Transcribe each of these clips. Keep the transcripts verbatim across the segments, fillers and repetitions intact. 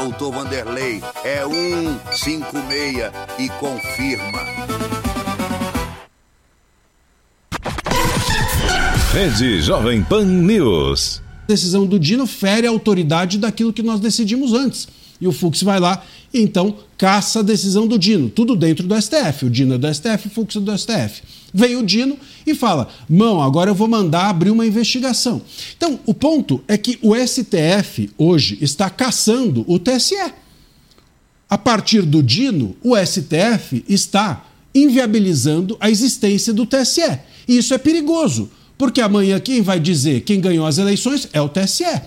doutor Vanderlei, é cento e cinquenta e seis e confirma. Rede Jovem Pan News. A decisão do Dino fere a autoridade daquilo que nós decidimos antes. E o Fux vai lá e então caça a decisão do Dino. Tudo dentro do S T F. O Dino é do S T F, o Fux é do S T F. Vem o Dino e fala, mão, agora eu vou mandar abrir uma investigação. Então, o ponto é que o S T F hoje está caçando o T S E. A partir do Dino, o S T F está inviabilizando a existência do T S E. E isso é perigoso. Porque amanhã quem vai dizer quem ganhou as eleições é o T S E.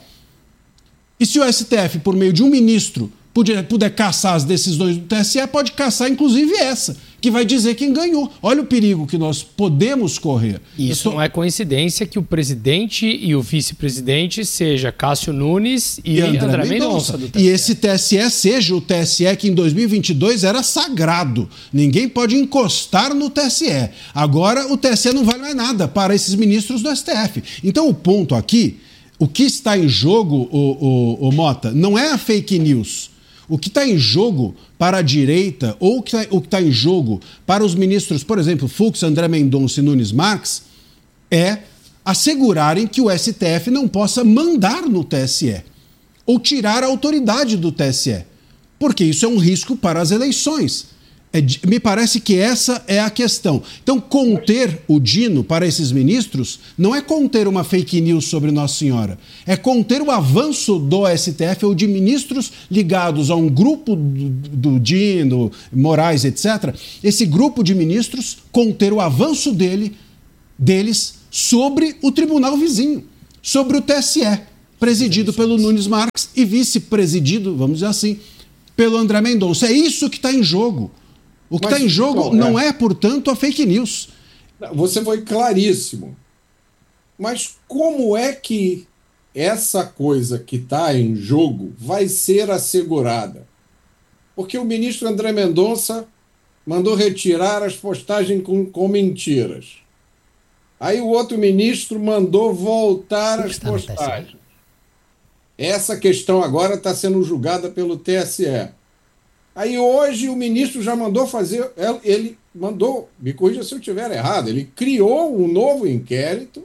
E se o S T F, por meio de um ministro, puder, puder caçar as decisões do T S E, pode caçar inclusive essa, que vai dizer quem ganhou. Olha o perigo que nós podemos correr. Isso tô... não é coincidência que o presidente e o vice-presidente seja Cássio Nunes e, e André, André Mendonça. Mendonça. E esse T S E seja o T S E que em dois mil e vinte e dois era sagrado. Ninguém pode encostar no T S E. Agora o T S E não vale mais nada para esses ministros do S T F. Então o ponto aqui, o que está em jogo, o, o, o Mota, não é a fake news. O que está em jogo para a direita, ou o que está em jogo para os ministros, por exemplo, Fux, André Mendonça e Nunes Marques, é assegurarem que o S T F não possa mandar no T S E ou tirar a autoridade do T S E, porque isso é um risco para as eleições. É, me parece que essa é a questão. Então, conter o Dino para esses ministros não é conter uma fake news sobre Nossa Senhora, é conter o avanço do S T F ou de ministros ligados a um grupo do, do Dino, Moraes, etcétera. Esse grupo de ministros conter o avanço dele, deles sobre o tribunal vizinho, sobre o T S E, presidido pelo Nunes Marques e vice-presidido, vamos dizer assim, pelo André Mendonça. É isso que está em jogo. O que está em jogo então, não é, portanto, a fake news. Você foi claríssimo. Mas como é que essa coisa que está em jogo vai ser assegurada? Porque o ministro André Mendonça mandou retirar as postagens com, com mentiras. Aí o outro ministro mandou voltar as postagens. Essa questão agora está sendo julgada pelo T S E. Aí hoje o ministro já mandou fazer, ele mandou, me corrija se eu estiver errado, ele criou um novo inquérito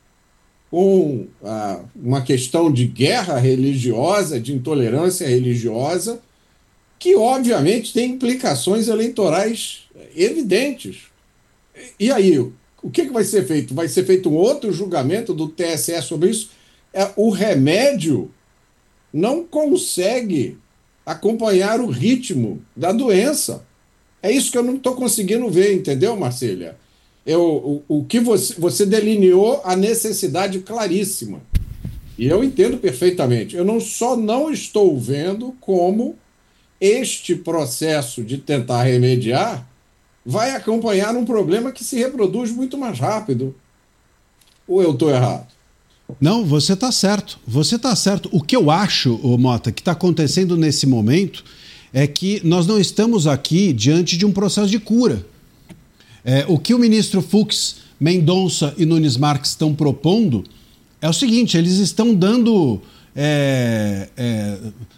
com ah, uma questão de guerra religiosa, de intolerância religiosa, que obviamente tem implicações eleitorais evidentes. E aí, o que, que vai ser feito? Vai ser feito um outro julgamento do T S E sobre isso? É, o remédio não consegue acompanhar o ritmo da doença. É isso que eu não estou conseguindo ver, entendeu, Marcília? Eu, o, o que você, você delineou a necessidade claríssima. E eu entendo perfeitamente. Eu não, só não estou vendo como este processo de tentar remediar vai acompanhar um problema que se reproduz muito mais rápido. Ou eu estou errado? Não, você está certo. Você está certo. O que eu acho, ô Mota, que está acontecendo nesse momento é que nós não estamos aqui diante de um processo de cura. É, o que o ministro Fux, Mendonça e Nunes Marques estão propondo é o seguinte, eles estão dando... É, é,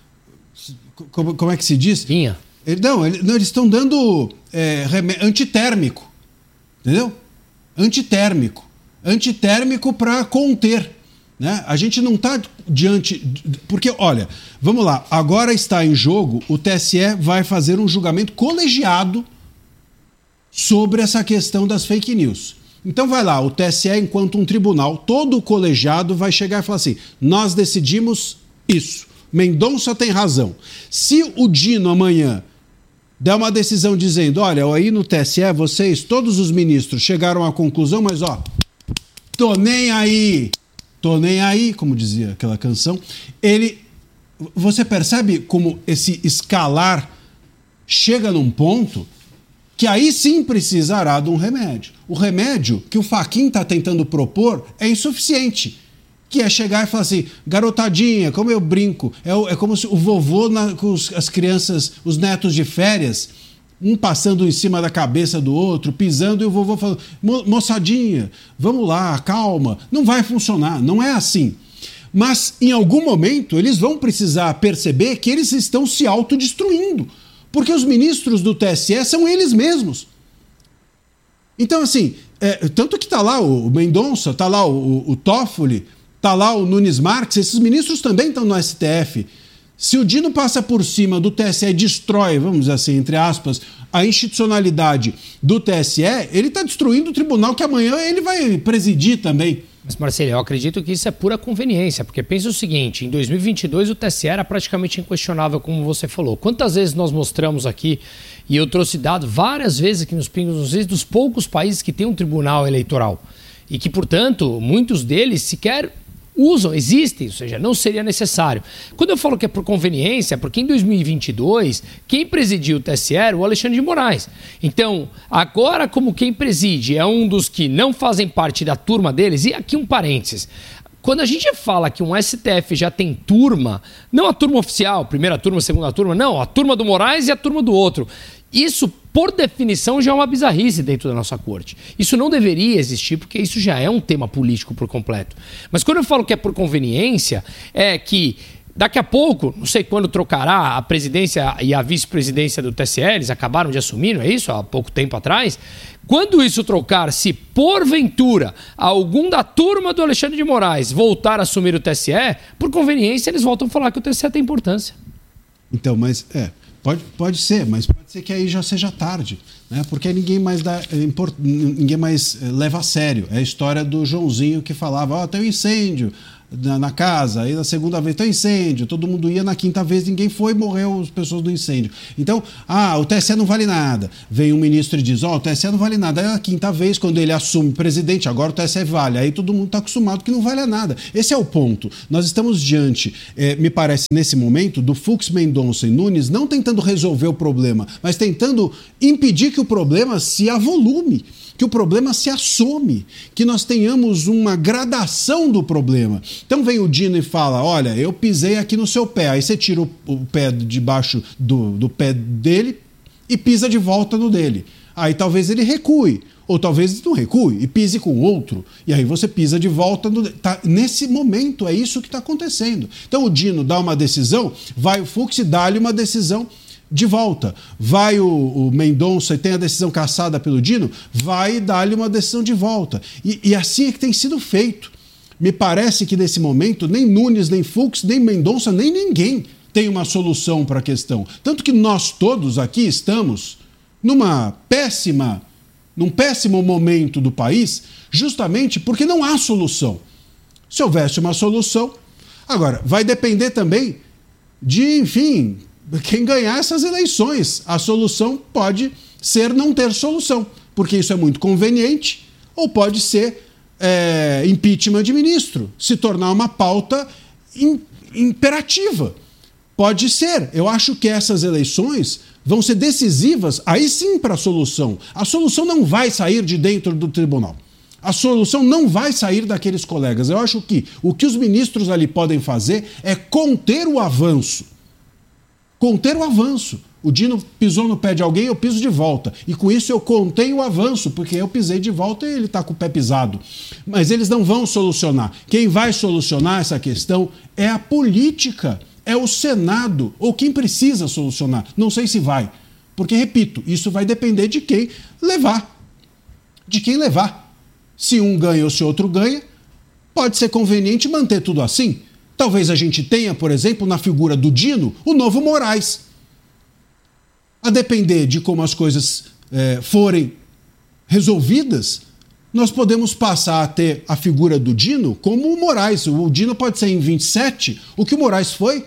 como, como é que se diz? Vinha. Não, eles, não, eles estão dando é, antitérmico. Entendeu? Antitérmico. Antitérmico para conter. Né? A gente não está diante... Porque, olha, vamos lá, agora está em jogo, o T S E vai fazer um julgamento colegiado sobre essa questão das fake news. Então vai lá, o T S E, enquanto um tribunal, todo o colegiado vai chegar e falar assim, nós decidimos isso, Mendonça tem razão. Se o Dino amanhã der uma decisão dizendo, olha, aí no T S E, vocês, todos os ministros chegaram à conclusão, mas ó, tô nem aí... Tô nem aí, como dizia aquela canção. Ele, você percebe como esse escalar chega num ponto que aí sim precisará de um remédio. O remédio que o Fachin está tentando propor é insuficiente, que é chegar e falar assim, garotadinha, como eu brinco, é, é como se o vovô na, com os, as crianças, os netos de férias, um passando em cima da cabeça do outro, pisando, e o vovô falando, moçadinha, vamos lá, calma. Não vai funcionar, não é assim. Mas, em algum momento, eles vão precisar perceber que eles estão se autodestruindo. Porque os ministros do T S E são eles mesmos. Então, assim, é, tanto que está lá o Mendonça, está lá o, o Toffoli, está lá o Nunes Marques, esses ministros também estão no S T F. Se o Dino passa por cima do T S E e destrói, vamos dizer assim, entre aspas, a institucionalidade do T S E, ele está destruindo o tribunal que amanhã ele vai presidir também. Mas, Marcelo, eu acredito que isso é pura conveniência, porque pensa o seguinte, em dois mil e vinte e dois o T S E era praticamente inquestionável, como você falou. Quantas vezes nós mostramos aqui, e eu trouxe dado várias vezes aqui nos Pingos nos Is, dos poucos países que têm um tribunal eleitoral, e que, portanto, muitos deles sequer usam, existem, ou seja, não seria necessário. Quando eu falo que é por conveniência, porque em dois mil e vinte e dois, quem presidiu o T S E era o Alexandre de Moraes. Então, agora como quem preside é um dos que não fazem parte da turma deles, e aqui um parênteses, quando a gente fala que um S T F já tem turma, não a turma oficial, primeira turma, segunda turma, não, a turma do Moraes e a turma do outro. Isso, por definição, já é uma bizarrice dentro da nossa corte. Isso não deveria existir, porque isso já é um tema político por completo. Mas quando eu falo que é por conveniência, é que daqui a pouco, não sei quando trocará a presidência e a vice-presidência do T S E, eles acabaram de assumir, não é isso? Há pouco tempo atrás. Quando isso trocar, se porventura algum da turma do Alexandre de Moraes voltar a assumir o T S E, por conveniência eles voltam a falar que o T S E tem importância. Então, mas é... Pode, pode ser, mas pode ser que aí já seja tarde, né? Porque aí ninguém mais, dá, ninguém mais leva a sério. É a história do Joãozinho que falava, ó, oh, tem um incêndio na, na casa, aí na segunda vez tem um incêndio, todo mundo ia, na quinta vez ninguém foi, morreu as pessoas do incêndio. Então, ah, o T S E não vale nada. Vem um ministro e diz, ó, oh, o T S E não vale nada. Aí na quinta vez, quando ele assume presidente, agora o T S E vale. Aí todo mundo está acostumado que não vale nada. Esse é o ponto. Nós estamos diante, eh, me parece, nesse momento, do Fux, Mendonça e Nunes, não tentando resolver o problema, mas tentando impedir que o problema se avolume, que o problema se assome, que nós tenhamos uma gradação do problema. Então vem o Dino e fala, olha, eu pisei aqui no seu pé. Aí você tira o, o pé debaixo do, do pé dele e pisa de volta no dele. Aí talvez ele recue, ou talvez não recue e pise com outro. E aí você pisa de volta no dele. Tá, nesse momento é isso que está acontecendo. Então o Dino dá uma decisão, vai o Fux e dá-lhe uma decisão de volta. Vai o, o Mendonça e tem a decisão cassada pelo Dino, vai dar-lhe uma decisão de volta. E, e assim é que tem sido feito. Me parece que nesse momento nem Nunes, nem Fux, nem Mendonça, nem ninguém tem uma solução para a questão. Tanto que nós todos aqui estamos numa péssima, num péssimo momento do país, justamente porque não há solução. Se houvesse uma solução, agora, vai depender também de, enfim, quem ganhar essas eleições. A solução pode ser não ter solução, porque isso é muito conveniente, ou pode ser é, impeachment de ministro, se tornar uma pauta in, imperativa. Pode ser. Eu acho que essas eleições vão ser decisivas, aí sim, para a solução. A solução não vai sair de dentro do tribunal. A solução não vai sair daqueles colegas. Eu acho que o que os ministros ali podem fazer é conter o avanço. Conter o avanço. O Dino pisou no pé de alguém, eu piso de volta. E com isso eu contei o avanço, porque eu pisei de volta e ele está com o pé pisado. Mas eles não vão solucionar. Quem vai solucionar essa questão é a política, é o Senado, ou quem precisa solucionar. Não sei se vai. Porque, repito, isso vai depender de quem levar. De quem levar. Se um ganha ou se outro ganha, pode ser conveniente manter tudo assim. Talvez a gente tenha, por exemplo, na figura do Dino, o novo Moraes. A depender de como as coisas é, forem resolvidas, nós podemos passar a ter a figura do Dino como o Moraes. O Dino pode ser em vinte e sete o que o Moraes foi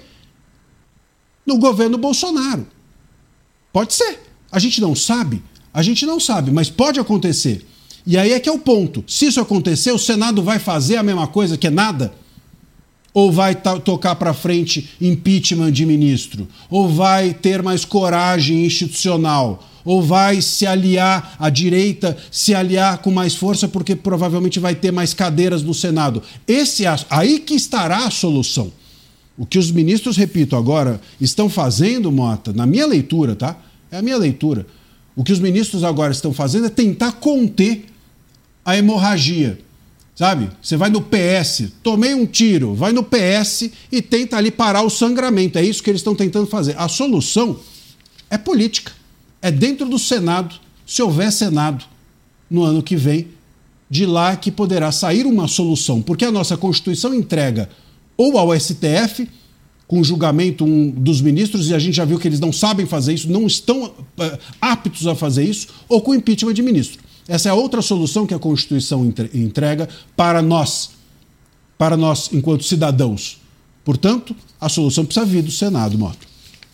no governo Bolsonaro. Pode ser. A gente não sabe. A gente não sabe, mas pode acontecer. E aí é que é o ponto. Se isso acontecer, o Senado vai fazer a mesma coisa que é nada? Ou vai tocar para frente impeachment de ministro? Ou vai ter mais coragem institucional? Ou vai se aliar, a direita se aliar com mais força porque provavelmente vai ter mais cadeiras no Senado? Esse é, aí que estará a solução. O que os ministros, repito, agora estão fazendo, Mota, na minha leitura, tá? É a minha leitura. O que os ministros agora estão fazendo é tentar conter a hemorragia. Sabe? Você vai no P S, tomei um tiro, vai no P S e tenta ali parar o sangramento. É isso que eles estão tentando fazer. A solução é política. É dentro do Senado, se houver Senado no ano que vem, de lá que poderá sair uma solução. Porque a nossa Constituição entrega ou ao S T F, com julgamento um dos ministros, e a gente já viu que eles não sabem fazer isso, não estão uh, aptos a fazer isso, ou com impeachment de ministro. Essa é a outra solução que a Constituição entrega para nós, para nós enquanto cidadãos. Portanto, a solução precisa vir do Senado, Mota.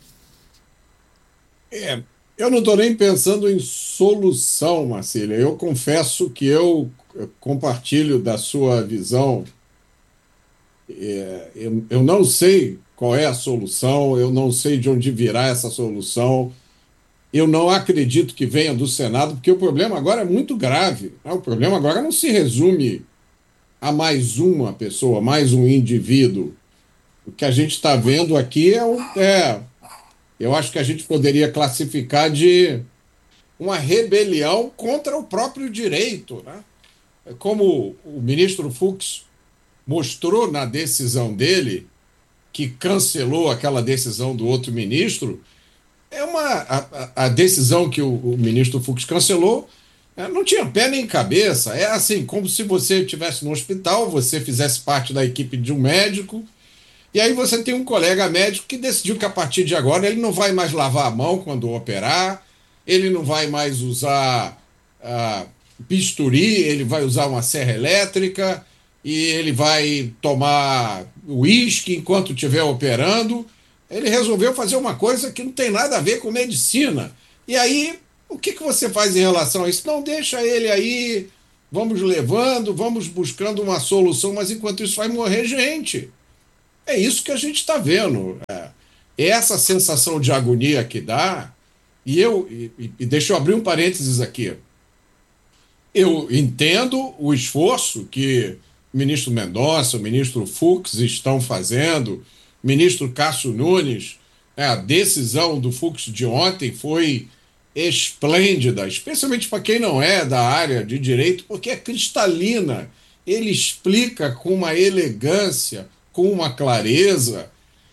É, eu não estou nem pensando em solução, Marcília. Eu confesso que eu compartilho da sua visão. É, eu, eu não sei qual é a solução, eu não sei de onde virá essa solução. Eu não acredito que venha do Senado, porque o problema agora é muito grave. Né? O problema agora não se resume a mais uma pessoa, mais um indivíduo. O que a gente está vendo aqui é, um, é... Eu acho que a gente poderia classificar de uma rebelião contra o próprio direito. Né? Como o ministro Fux mostrou na decisão dele, que cancelou aquela decisão do outro ministro, é uma, a, a decisão que o, o ministro Fux cancelou é, não tinha pé nem cabeça. É assim, como se você estivesse no hospital, você fizesse parte da equipe de um médico, e aí você tem um colega médico que decidiu que a partir de agora ele não vai mais lavar a mão quando operar, ele não vai mais usar uh, bisturi, ele vai usar uma serra elétrica, e ele vai tomar uísque enquanto estiver operando. Ele resolveu fazer uma coisa que não tem nada a ver com medicina. E aí, o que, que você faz em relação a isso? Não, deixa ele aí, vamos levando, vamos buscando uma solução, mas enquanto isso vai morrer gente. É isso que a gente está vendo. É essa sensação de agonia que dá, e eu, e, e deixa eu abrir um parênteses aqui. Eu entendo o esforço que o ministro Mendonça, o ministro Fux estão fazendo, o ministro Cássio Nunes, é, a decisão do Fux de ontem foi esplêndida, especialmente para quem não é da área de direito, porque é cristalina. Ele explica com uma elegância, com uma clareza,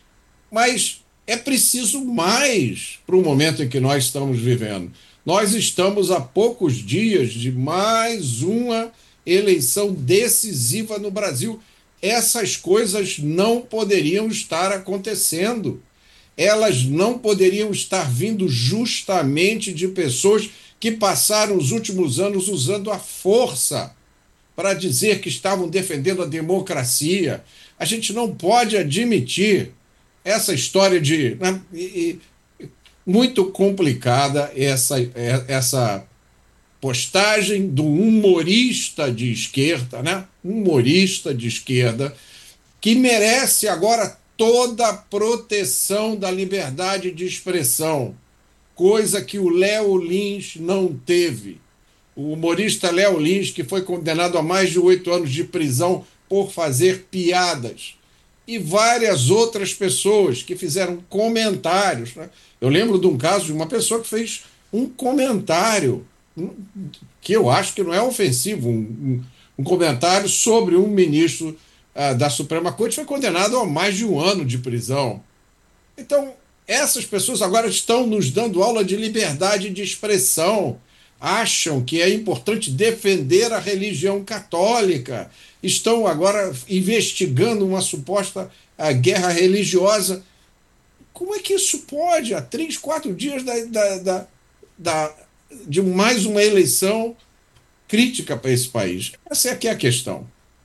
mas é preciso mais para o momento em que nós estamos vivendo. Nós estamos a poucos dias de mais uma eleição decisiva no Brasil. Essas coisas não poderiam estar acontecendo. Elas não poderiam estar vindo justamente de pessoas que passaram os últimos anos usando a força para dizer que estavam defendendo a democracia. A gente não pode admitir essa história de... Né, e, e, muito complicada essa, essa postagem do humorista de esquerda, né? humorista de esquerda, que merece agora toda a proteção da liberdade de expressão, coisa que o Léo Lins não teve. O humorista Léo Lins, que foi condenado a mais de oito anos de prisão por fazer piadas, e várias outras pessoas que fizeram comentários. Né? Eu lembro de um caso de uma pessoa que fez um comentário que eu acho que não é ofensivo, um, um, um comentário sobre um ministro uh, da Suprema Corte, foi condenado a mais de um ano de prisão. Então, essas pessoas agora estão nos dando aula de liberdade de expressão, acham que é importante defender a religião católica, estão agora investigando uma suposta uh, guerra religiosa. Como é que isso pode, há três, quatro dias da, da, da, da de mais uma eleição crítica para esse país? Essa é que é a questão.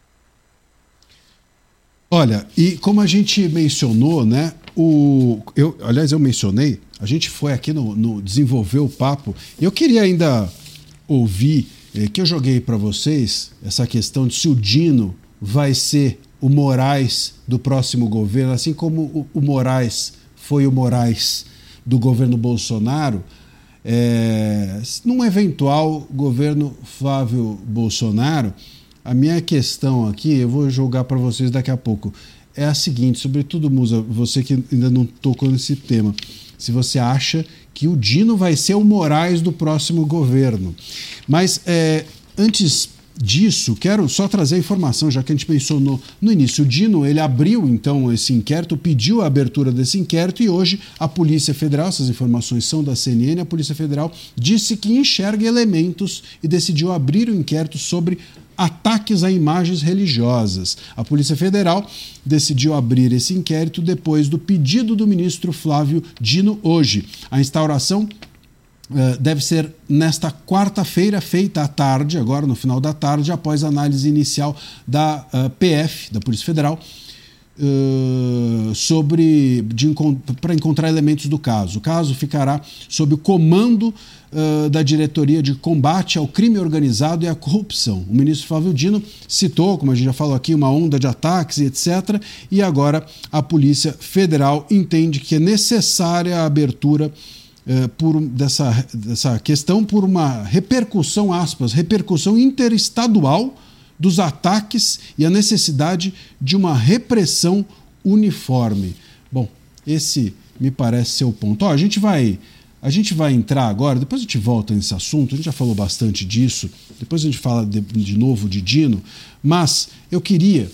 Olha, e como a gente mencionou, né? O, eu, aliás, eu mencionei, a gente foi aqui no, no desenvolver o papo, e eu queria ainda ouvir, eh, que eu joguei para vocês, essa questão de se o Dino vai ser o Moraes do próximo governo, assim como o, o Moraes foi o Moraes do governo Bolsonaro. É, num eventual governo Flávio Bolsonaro, a minha questão aqui, eu vou jogar para vocês daqui a pouco, é a seguinte, sobretudo, Musa, você que ainda não tocou nesse tema, se você acha que o Dino vai ser o Moraes do próximo governo. Mas é, antes disso, quero só trazer a informação, já que a gente mencionou no início. O Dino, ele abriu, então, esse inquérito, pediu a abertura desse inquérito e hoje a Polícia Federal, essas informações são da C N N, a Polícia Federal disse que enxerga elementos e decidiu abrir o inquérito sobre ataques a imagens religiosas. A Polícia Federal decidiu abrir esse inquérito depois do pedido do ministro Flávio Dino hoje. A instauração uh, deve ser nesta quarta-feira, feita à tarde, agora no final da tarde, após a análise inicial da uh, P F, da Polícia Federal, Uh, sobre de, para encontrar elementos do caso. O caso ficará sob o comando uh, da Diretoria de Combate ao Crime Organizado e à Corrupção. O ministro Flávio Dino citou, como a gente já falou aqui, uma onda de ataques e etcétera. E agora a Polícia Federal entende que é necessária a abertura uh, por, dessa, dessa questão por uma repercussão, aspas, repercussão interestadual dos ataques e a necessidade de uma repressão uniforme. Bom, esse me parece ser o ponto. Ó, a gente vai, a gente vai entrar agora, depois a gente volta nesse assunto, a gente já falou bastante disso, depois a gente fala de, de novo de Dino, mas eu queria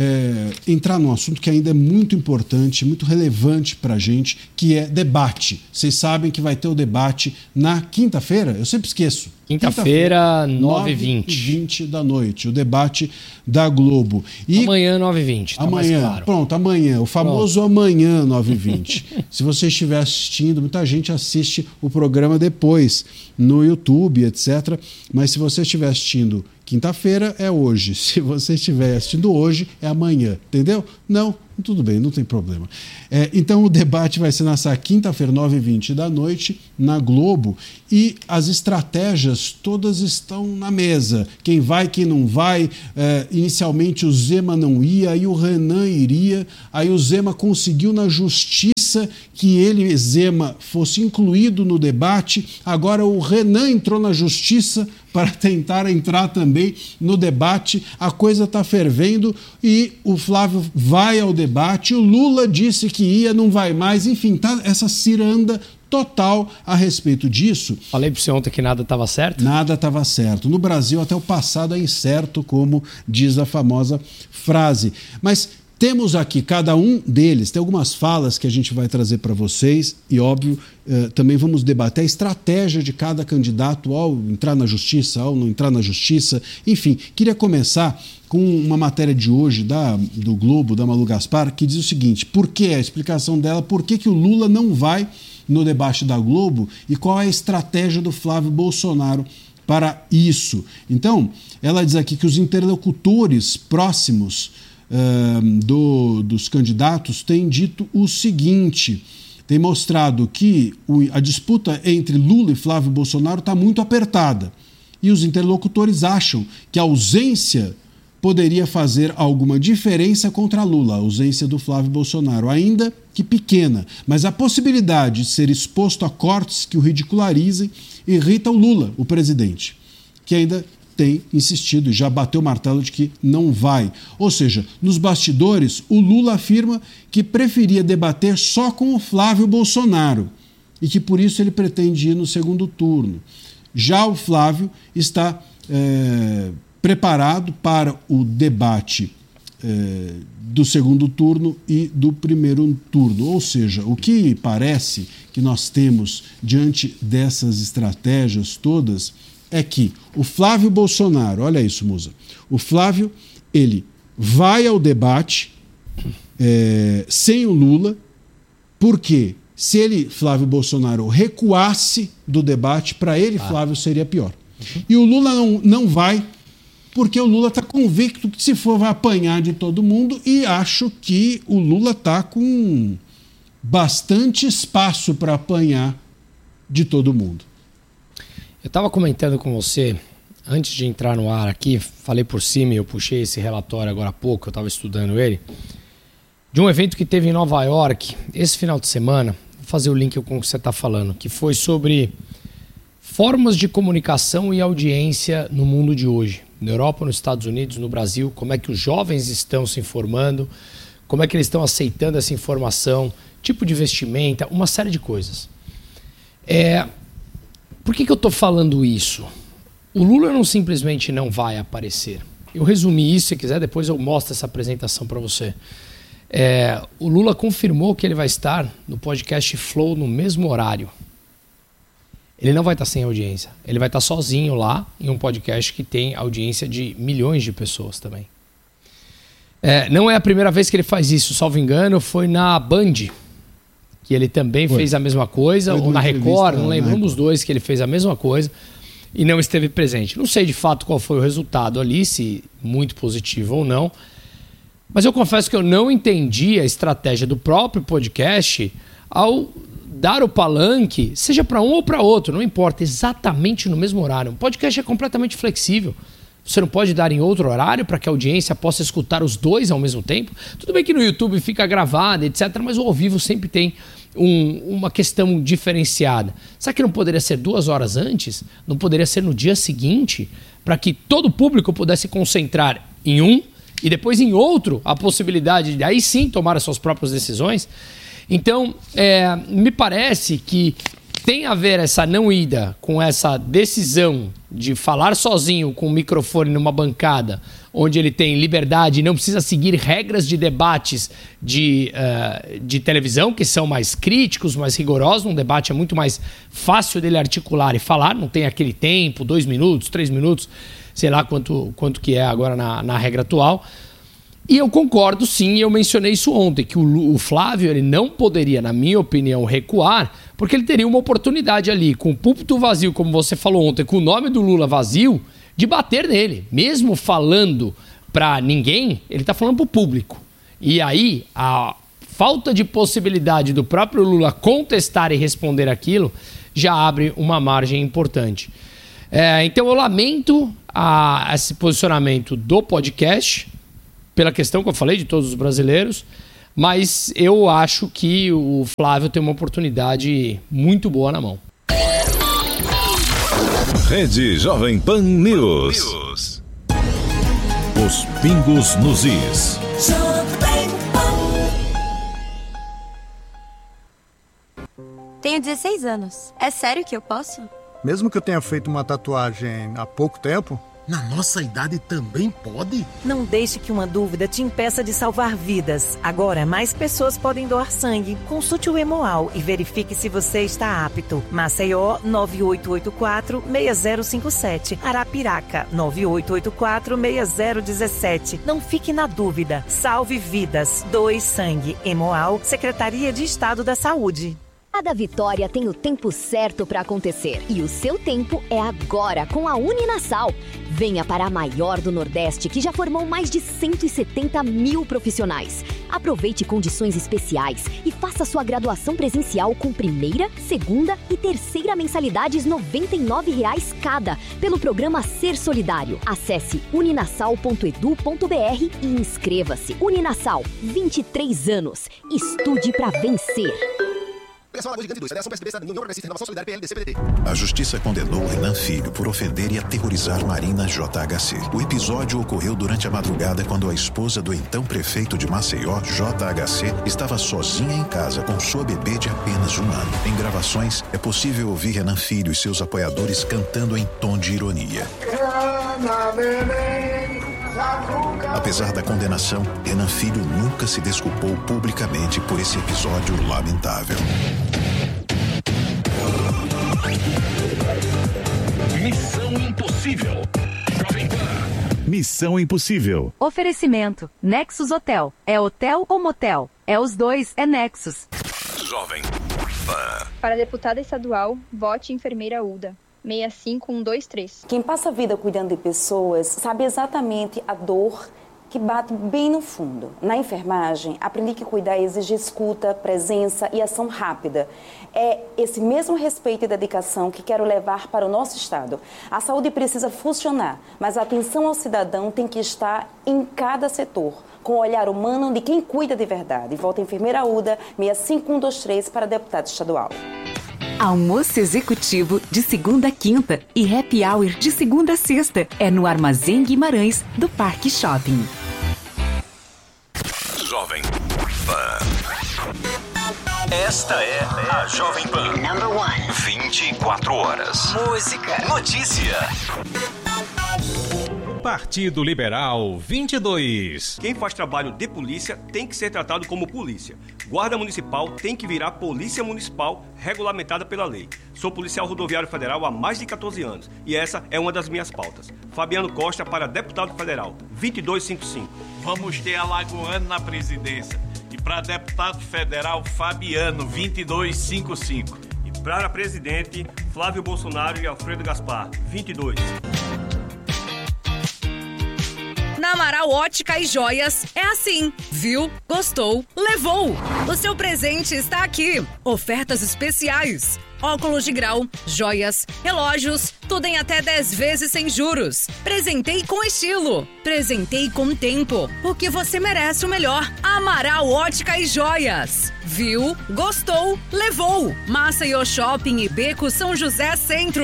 é, entrar num assunto que ainda é muito importante, muito relevante para a gente, que é debate. Vocês sabem que vai ter o debate na quinta-feira? Eu sempre esqueço. Quinta-feira, nove e vinte. nove e vinte da noite, o debate da Globo. E amanhã, nove e vinte, tá amanhã, mais claro. Pronto, amanhã, o famoso pronto. Amanhã, nove e vinte. Se você estiver assistindo, muita gente assiste o programa depois, no YouTube, etcétera. Mas se você estiver assistindo quinta-feira, é hoje. Se você estiver assistindo hoje, é amanhã. Entendeu? Não, tudo bem, não tem problema. É, então o debate vai ser nessa quinta-feira, nove e vinte da noite, na Globo, e as estratégias todas estão na mesa. Quem vai, quem não vai. É, inicialmente o Zema não ia, aí o Renan iria, aí o Zema conseguiu na justiça que ele, Zema, fosse incluído no debate. Agora o Renan entrou na justiça para tentar entrar também no debate. A coisa está fervendo e o Flávio vai ao debate. O Lula disse que ia, não vai mais. Enfim, tá essa ciranda total a respeito disso. Falei para você ontem que nada estava certo? Nada estava certo. No Brasil, até o passado é incerto, como diz a famosa frase. Mas temos aqui, cada um deles, tem algumas falas que a gente vai trazer para vocês e, óbvio, eh, também vamos debater a estratégia de cada candidato ao entrar na justiça, ao não entrar na justiça. Enfim, queria começar com uma matéria de hoje da, do Globo, da Malu Gaspar, que diz o seguinte: por que a explicação dela, por que, que o Lula não vai no debate da Globo e qual é a estratégia do Flávio Bolsonaro para isso. Então, ela diz aqui que os interlocutores próximos uh, do, dos candidatos têm dito o seguinte, tem mostrado que o, a disputa entre Lula e Flávio Bolsonaro está muito apertada e os interlocutores acham que a ausência poderia fazer alguma diferença contra Lula, a ausência do Flávio Bolsonaro, ainda que pequena, mas a possibilidade de ser exposto a cortes que o ridicularizem irrita o Lula, o presidente, que ainda tem insistido e já bateu o martelo de que não vai. Ou seja, nos bastidores, o Lula afirma que preferia debater só com o Flávio Bolsonaro e que por isso ele pretende ir no segundo turno. Já o Flávio está é, preparado para o debate eh, do segundo turno e do primeiro turno. Ou seja, o que parece que nós temos diante dessas estratégias todas é que o Flávio Bolsonaro, olha isso, Musa, o Flávio, ele vai ao debate eh, sem o Lula, porque se ele, Flávio Bolsonaro, recuasse do debate, para ele, ah. Flávio, seria pior. Uhum. E o Lula não, não vai, porque o Lula está convicto que se for vai apanhar de todo mundo e acho que o Lula está com bastante espaço para apanhar de todo mundo. Eu estava comentando com você, antes de entrar no ar aqui, falei por cima e eu puxei esse relatório agora há pouco, eu estava estudando ele, de um evento que teve em Nova York esse final de semana, vou fazer o link com o que você está falando, que foi sobre formas de comunicação e audiência no mundo de hoje. Na Europa, nos Estados Unidos, no Brasil, como é que os jovens estão se informando, como é que eles estão aceitando essa informação, tipo de vestimenta, uma série de coisas. É, por que, que eu estou falando isso? O Lula não simplesmente não vai aparecer. Eu resumi isso, se quiser, depois eu mostro essa apresentação para você. É, o Lula confirmou que ele vai estar no podcast Flow no mesmo horário. Ele não vai estar sem audiência. Ele vai estar sozinho lá em um podcast que tem audiência de milhões de pessoas também. É, não é a primeira vez que ele faz isso, salvo engano, foi na Band, que ele também foi. fez a mesma coisa, foi ou na Record, não lembro, um dos dois que ele fez a mesma coisa e não esteve presente. Não sei de fato qual foi o resultado ali, se muito positivo ou não, mas eu confesso que eu não entendi a estratégia do próprio podcast ao dar o palanque, seja para um ou para outro, não importa, exatamente no mesmo horário. Um podcast é completamente flexível. Você não pode dar em outro horário para que a audiência possa escutar os dois ao mesmo tempo? Tudo bem que no YouTube fica gravado, etcétera, mas o ao vivo sempre tem um, uma questão diferenciada. Será que não poderia ser duas horas antes? Não poderia ser no dia seguinte? Para que todo o público pudesse concentrar em um e depois em outro a possibilidade de aí sim tomar as suas próprias decisões? Então, é, me parece que tem a ver essa não ida com essa decisão de falar sozinho com o microfone numa bancada, onde ele tem liberdade e não precisa seguir regras de debates de, uh, de televisão, que são mais críticos, mais rigorosos. Um debate é muito mais fácil dele articular e falar, não tem aquele tempo, dois minutos, três minutos, sei lá quanto, quanto que é agora na, na regra atual. E eu concordo, sim, eu mencionei isso ontem, que o, o Flávio ele não poderia, na minha opinião, recuar, porque ele teria uma oportunidade ali, com o púlpito vazio, como você falou ontem, com o nome do Lula vazio, de bater nele. Mesmo falando para ninguém, ele está falando para o público. E aí, a falta de possibilidade do próprio Lula contestar e responder aquilo já abre uma margem importante. É, então eu lamento a, esse posicionamento do podcast, pela questão que eu falei de todos os brasileiros, mas eu acho que o Flávio tem uma oportunidade muito boa na mão. Rede Jovem Pan News. Os pingos nos is. Tenho dezesseis anos. É sério que eu posso? Mesmo que eu tenha feito uma tatuagem há pouco tempo? Na nossa idade também pode? Não deixe que uma dúvida te impeça de salvar vidas. Agora, mais pessoas podem doar sangue. Consulte o Hemoal e verifique se você está apto. Maceió, nove oito oito quatro, seis zero cinco sete. Arapiraca, nove oito oito quatro, seis zero um sete. Não fique na dúvida. Salve vidas. Doe sangue. Hemoal, Secretaria de Estado da Saúde. Cada vitória tem o tempo certo para acontecer e o seu tempo é agora com a Uninasal. Venha para a maior do Nordeste, que já formou mais de cento e setenta mil profissionais. Aproveite condições especiais e faça sua graduação presencial com primeira, segunda e terceira mensalidades noventa e nove reais cada, pelo programa Ser Solidário. Acesse uninasal ponto edu ponto br e inscreva-se. Uninasal, vinte e três anos. Estude para vencer. A justiça condenou Renan Filho por ofender e aterrorizar Marina J H C. O episódio ocorreu durante a madrugada quando a esposa do então prefeito de Maceió, J H C, estava sozinha em casa com sua bebê de apenas um ano. Em gravações, é possível ouvir Renan Filho e seus apoiadores cantando em tom de ironia. Apesar da condenação, Renan Filho nunca se desculpou publicamente por esse episódio lamentável. Missão Impossível. Jovem Pan. Missão Impossível. Oferecimento. Nexus Hotel. É hotel ou motel? É os dois, é Nexus. Jovem Pan. Para deputada estadual, vote enfermeira Uda. seis cinco um dois três. Quem passa a vida cuidando de pessoas sabe exatamente a dor que bate bem no fundo. Na enfermagem, aprendi que cuidar exige escuta, presença e ação rápida. É esse mesmo respeito e dedicação que quero levar para o nosso estado. A saúde precisa funcionar, mas a atenção ao cidadão tem que estar em cada setor, com o olhar humano de quem cuida de verdade. Volta enfermeira Uda, seis cinco um dois três para deputado estadual. Almoço executivo de segunda a quinta e happy hour de segunda a sexta. É no Armazém Guimarães, do Parque Shopping. Jovem Pan. Esta é a Jovem Pan. Number one. vinte e quatro horas. Música. Notícia. Partido Liberal vinte e dois. Quem faz trabalho de polícia tem que ser tratado como polícia. Guarda municipal tem que virar polícia municipal regulamentada pela lei. Sou policial rodoviário federal há mais de catorze anos e essa é uma das minhas pautas. Fabiano Costa para deputado federal, vinte e dois cinquenta e cinco. Vamos ter Alagoano na presidência. E para deputado federal, Fabiano, vinte e dois cinquenta e cinco. E para presidente, Flávio Bolsonaro e Alfredo Gaspar, vinte e dois. Na Amaral Ótica e Joias é assim. Viu? Gostou? Levou! O seu presente está aqui. Ofertas especiais. Óculos de grau, joias, relógios, tudo em até dez vezes sem juros. Presentei com estilo. Presentei com tempo. Porque você merece o melhor. Amaral Ótica e Joias. Viu? Gostou? Levou! Maceió Shopping e Beco São José Centro.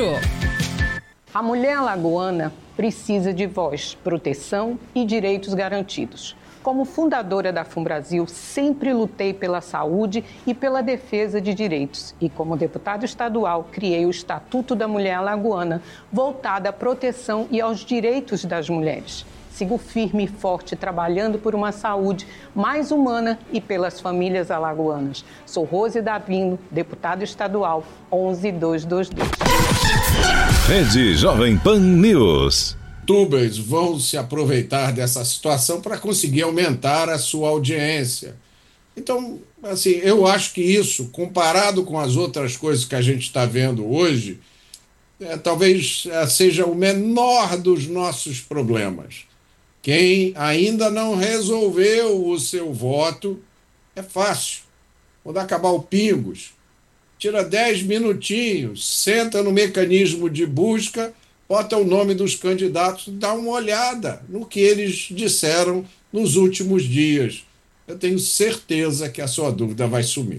A mulher alagoana precisa de voz, proteção e direitos garantidos. Como fundadora da FUNBrasil, sempre lutei pela saúde e pela defesa de direitos. E como deputado estadual, criei o Estatuto da Mulher Alagoana, voltado à proteção e aos direitos das mulheres. Sigo firme e forte, trabalhando por uma saúde mais humana e pelas famílias alagoanas. Sou Rose Davino, deputada estadual, onze mil duzentos e vinte e dois. Rede Jovem Pan News. Youtubers vão se aproveitar dessa situação para conseguir aumentar a sua audiência. Então, assim, eu acho que isso, comparado com as outras coisas que a gente está vendo hoje, é, talvez é, seja o menor dos nossos problemas. Quem ainda não resolveu o seu voto, é fácil. Quando acabar o Pingos, tira dez minutinhos, senta no mecanismo de busca, bota o nome dos candidatos, dá uma olhada no que eles disseram nos últimos dias. Eu tenho certeza que a sua dúvida vai sumir.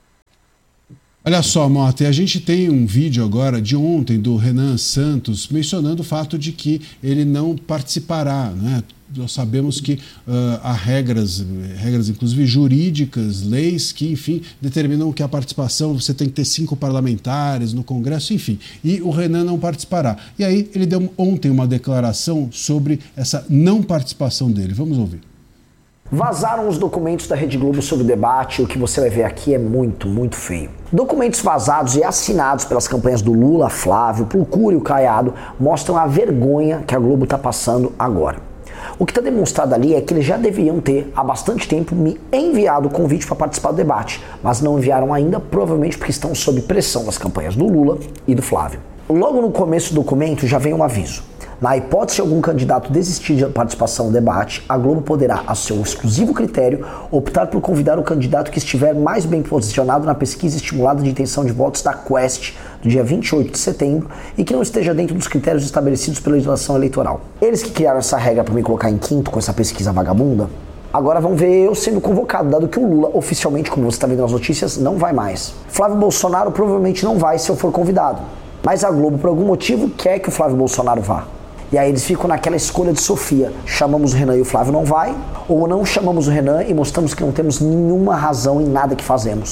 Olha só, Mota, a gente tem um vídeo agora de ontem do Renan Santos mencionando o fato de que ele não participará, né? Nós sabemos que uh, há regras, regras inclusive jurídicas, leis que, enfim, determinam que a participação, você tem que ter cinco parlamentares no Congresso, enfim, e o Renan não participará. E aí ele deu ontem uma declaração sobre essa não participação dele. Vamos ouvir. Vazaram os documentos da Rede Globo sobre o debate e o que você vai ver aqui é muito, muito feio. Documentos vazados e assinados pelas campanhas do Lula, Flávio, Procura e o Caiado mostram a vergonha que a Globo está passando agora. O que está demonstrado ali é que eles já deveriam ter, há bastante tempo, me enviado o convite para participar do debate, mas não enviaram ainda, provavelmente porque estão sob pressão das campanhas do Lula e do Flávio. Logo no começo do documento já vem um aviso. Na hipótese de algum candidato desistir de participação no debate, a Globo poderá, a seu exclusivo critério, optar por convidar o candidato que estiver mais bem posicionado na pesquisa estimulada de intenção de votos da Quest, do dia vinte e oito de setembro, e que não esteja dentro dos critérios estabelecidos pela legislação eleitoral. Eles que criaram essa regra para me colocar em quinto com essa pesquisa vagabunda, agora vão ver eu sendo convocado, dado que o Lula, oficialmente, como você está vendo nas notícias, não vai mais. Flávio Bolsonaro provavelmente não vai se eu for convidado. Mas a Globo, por algum motivo, quer que o Flávio Bolsonaro vá. E aí eles ficam naquela escolha de Sofia. Chamamos o Renan e o Flávio não vai, ou não chamamos o Renan e mostramos que não temos nenhuma razão em nada que fazemos.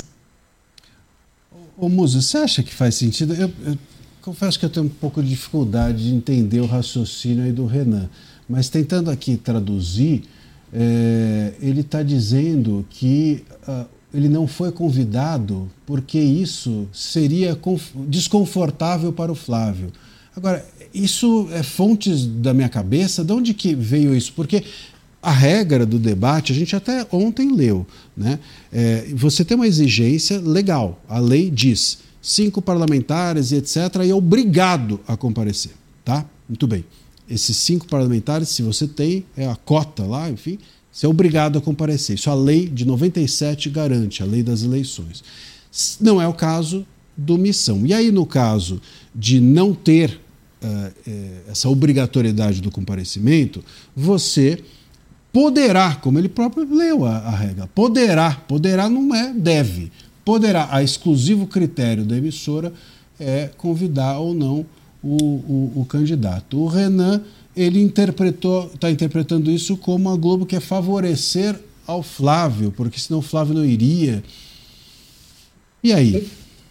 Ô Musa, você acha que faz sentido? Eu, eu confesso que eu tenho um pouco de dificuldade de entender o raciocínio aí do Renan. Mas tentando aqui traduzir, é, ele está dizendo que uh, ele não foi convidado porque isso seria desconfortável para o Flávio. Agora, isso é fontes da minha cabeça? De onde que veio isso? Porque a regra do debate, a gente até ontem leu, né? É, você tem uma exigência legal. A lei diz cinco parlamentares e etcétera e é obrigado a comparecer, tá? Muito bem. Esses cinco parlamentares, se você tem, é a cota lá, enfim, você é obrigado a comparecer. Isso a lei de noventa e sete garante, a lei das eleições. Não é o caso do Missão. E aí, no caso de não ter Uh, uh, essa obrigatoriedade do comparecimento, você poderá, como ele próprio leu a, a regra, poderá, poderá não é deve, poderá, a exclusivo critério da emissora é convidar ou não o, o, o candidato. O Renan, ele interpretou, está interpretando isso como a Globo quer favorecer ao Flávio, porque senão o Flávio não iria. E aí?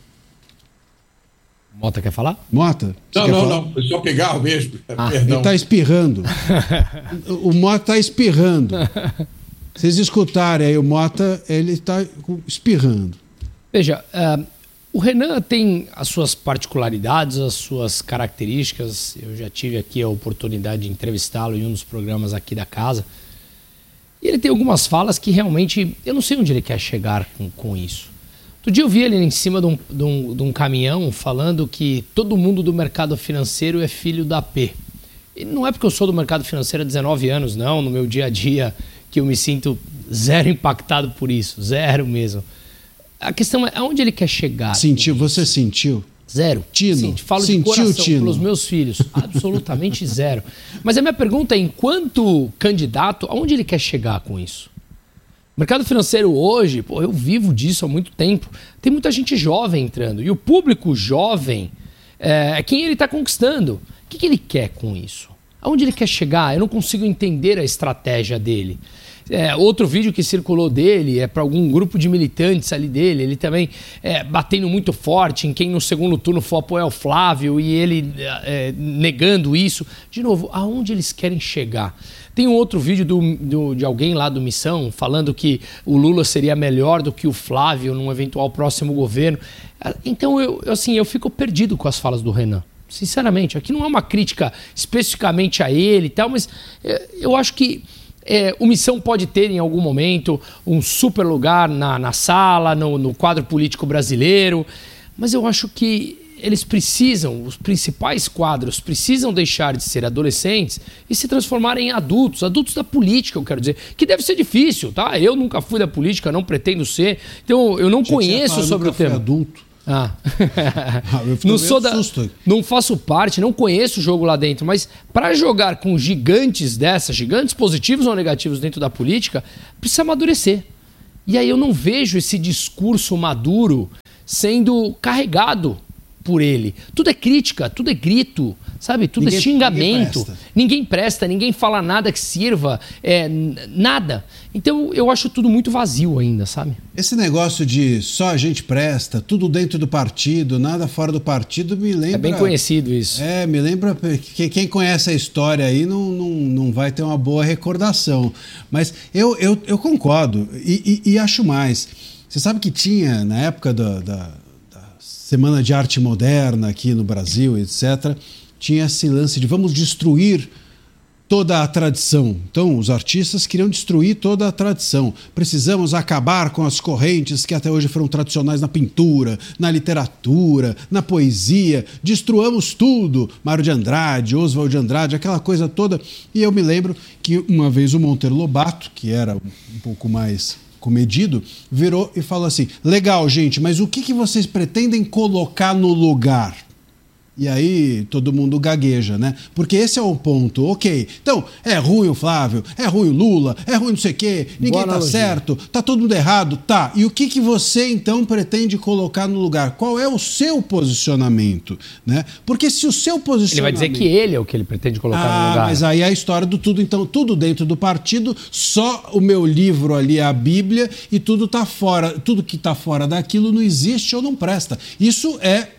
Mota quer falar? Mota? Não, quer não, falar? não. Foi só pegar mesmo. Ah, Perdão. ele está espirrando. O Mota está espirrando. Vocês escutarem aí o Mota, ele está espirrando. Veja, uh, o Renan tem as suas particularidades, as suas características. Eu já tive aqui a oportunidade de entrevistá-lo em um dos programas aqui da casa. E ele tem algumas falas que realmente eu não sei onde ele quer chegar com, com isso. Outro dia eu vi ele em cima de um, de, um, de um caminhão falando que todo mundo do mercado financeiro é filho da P. E não é porque eu sou do mercado financeiro há dezenove anos, não, no meu dia a dia, que eu me sinto zero impactado por isso, zero mesmo. A questão é aonde ele quer chegar. Sentiu, você sentiu? Zero. Tino, Sim, falo sentiu, de coração Tino? pelos meus filhos. Absolutamente zero. Mas a minha pergunta é, enquanto candidato, aonde ele quer chegar com isso? O mercado financeiro hoje, pô, eu vivo disso há muito tempo, tem muita gente jovem entrando. E o público jovem é quem ele está conquistando. O que, que ele quer com isso? Aonde ele quer chegar? Eu não consigo entender a estratégia dele. É, outro vídeo que circulou dele é para algum grupo de militantes ali dele, ele também é, batendo muito forte em quem no segundo turno for apoiar o Flávio e ele é, negando isso. De novo, aonde eles querem chegar? Tem um outro vídeo do, do, de alguém lá do Missão falando que o Lula seria melhor do que o Flávio num eventual próximo governo. Então, eu, assim, eu fico perdido com as falas do Renan. Sinceramente, aqui não é uma crítica especificamente a ele e tal, mas eu acho que é, o Missão pode ter em algum momento um super lugar na, na sala, no, no quadro político brasileiro, mas eu acho que eles precisam, os principais quadros precisam deixar de ser adolescentes e se transformarem em adultos, adultos da política, eu quero dizer, que deve ser difícil, tá? Eu nunca fui da política, não pretendo ser, então eu não Tinha conheço falar, sobre o tema. Adulto. Ah. Eu não sou da, susto. não faço parte, não conheço o jogo lá dentro, mas para jogar com gigantes dessas, gigantes positivos ou negativos dentro da política, precisa amadurecer. E aí eu não vejo esse discurso maduro sendo carregado por ele. Tudo é crítica, tudo é grito, sabe? Tudo ninguém, é xingamento. Ninguém presta. ninguém presta, ninguém fala nada que sirva, é, nada. Então eu acho tudo muito vazio ainda, sabe? Esse negócio de só a gente presta, tudo dentro do partido, nada fora do partido, me lembra... É bem conhecido isso. É, me lembra que quem conhece a história aí não, não, não vai ter uma boa recordação. Mas eu, eu, eu concordo e, e, e acho mais. Você sabe que tinha, na época da... da Semana de Arte Moderna aqui no Brasil, etcétera, tinha esse lance de vamos destruir toda a tradição. Então, os artistas queriam destruir toda a tradição. Precisamos acabar com as correntes que até hoje foram tradicionais na pintura, na literatura, na poesia. Destruamos tudo. Mário de Andrade, Oswald de Andrade, aquela coisa toda. E eu me lembro que uma vez o Monteiro Lobato, que era um pouco mais comedido, virou e falou assim, legal, gente, mas o que, que vocês pretendem colocar no lugar? E aí todo mundo gagueja, né? Porque esse é o ponto, ok. Então, é ruim o Flávio, é ruim o Lula, é ruim não sei o quê, ninguém Boa tá analogia. certo, tá todo mundo errado, tá. E o que, que você então pretende colocar no lugar? Qual é o seu posicionamento, né? Porque se o seu posicionamento... Ele vai dizer que ele é o que ele pretende colocar ah, no lugar. Mas aí é a história do tudo, então, tudo dentro do partido, só o meu livro ali é a Bíblia e tudo tá fora, tudo que tá fora daquilo não existe ou não presta. Isso é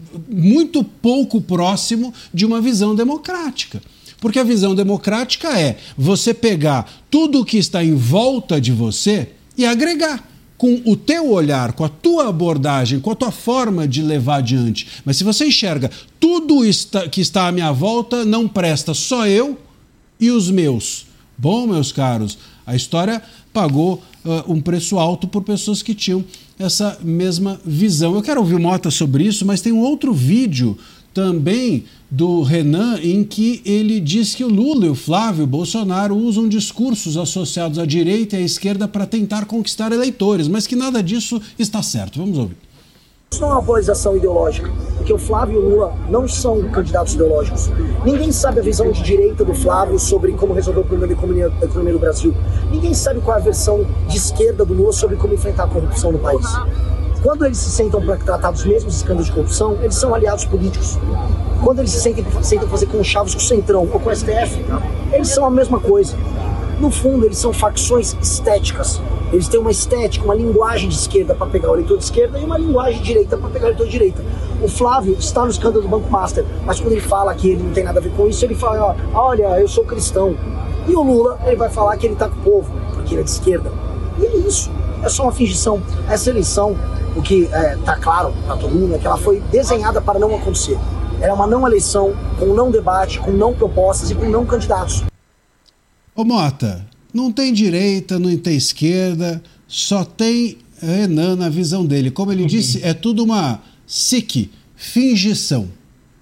muito pouco próximo de uma visão democrática. Porque a visão democrática é você pegar tudo o que está em volta de você e agregar com o teu olhar, com a tua abordagem, com a tua forma de levar adiante. Mas se você enxerga tudo que está à minha volta não presta, só eu e os meus. Bom, meus caros, a história pagou uh, um preço alto por pessoas que tinham essa mesma visão. Eu quero ouvir o Mota sobre isso, mas tem um outro vídeo também do Renan em que ele diz que o Lula e o Flávio Bolsonaro usam discursos associados à direita e à esquerda para tentar conquistar eleitores, mas que nada disso está certo. Vamos ouvir. Isso não é uma polarização ideológica, porque o Flávio e o Lula não são candidatos ideológicos. Ninguém sabe a visão de direita do Flávio sobre como resolver o problema da economia, da economia do Brasil. Ninguém sabe qual é a versão de esquerda do Lula sobre como enfrentar a corrupção no país. Quando eles se sentam para tratar dos mesmos escândalos de corrupção, eles são aliados políticos. Quando eles se sentam para fazer conchavos com o Centrão ou com o S T F, eles são a mesma coisa. No fundo, eles são facções estéticas. Eles têm uma estética, uma linguagem de esquerda para pegar o eleitor de esquerda e uma linguagem de direita para pegar o eleitor de direita. O Flávio está no escândalo do Banco Master, mas quando ele fala que ele não tem nada a ver com isso, ele fala, ó, olha, eu sou cristão. E o Lula, ele vai falar que ele está com o povo, porque ele é de esquerda. E é isso, é só uma fingição. Essa eleição, o que está é, claro para todo mundo, é que ela foi desenhada para não acontecer. Era uma não eleição, com não debate, com não propostas e com não candidatos. Ô Mota, não tem direita, não tem esquerda, só tem Renan na visão dele. Como ele disse, é tudo uma S I C, fingição.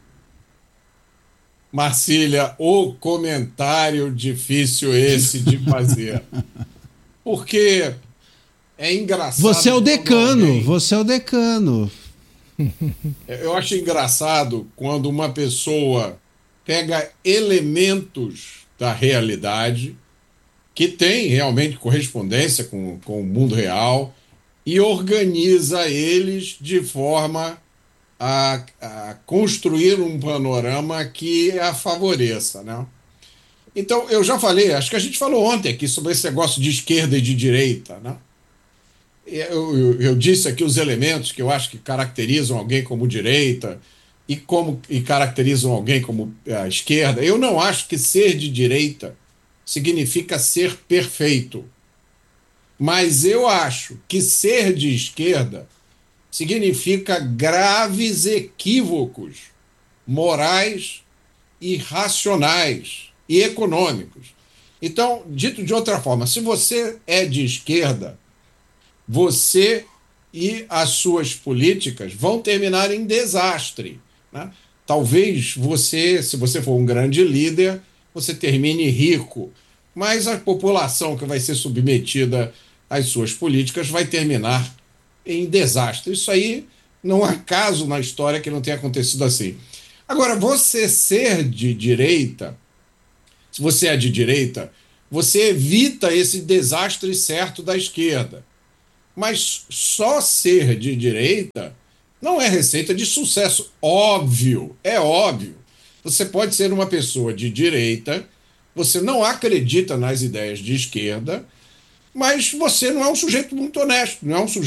Marcília, o comentário difícil esse de fazer. Porque é engraçado... Você é o decano, alguém... você é o decano. Eu acho engraçado quando uma pessoa pega elementos da realidade que tem realmente correspondência com, com o mundo real e organiza eles de forma a, a construir um panorama que a favoreça, né? Então, eu já falei, acho que a gente falou ontem aqui sobre esse negócio de esquerda e de direita, né? Eu, eu, eu disse aqui os elementos que eu acho que caracterizam alguém como direita e, como, e caracterizam alguém como a esquerda. Eu não acho que ser de direita significa ser perfeito. Mas eu acho que ser de esquerda significa graves equívocos morais e racionais e econômicos. Então, dito de outra forma, se você é de esquerda, você e as suas políticas vão terminar em desastre, né? Talvez você, se você for um grande líder, você termine rico, mas a população que vai ser submetida às suas políticas vai terminar em desastre. Isso aí não há caso na história que não tenha acontecido assim. Agora, você ser de direita, se você é de direita, você evita esse desastre certo da esquerda. Mas só ser de direita não é receita de sucesso. Óbvio, é óbvio. Você pode ser uma pessoa de direita, você não acredita nas ideias de esquerda, mas você não é um sujeito muito honesto, não é um sujeito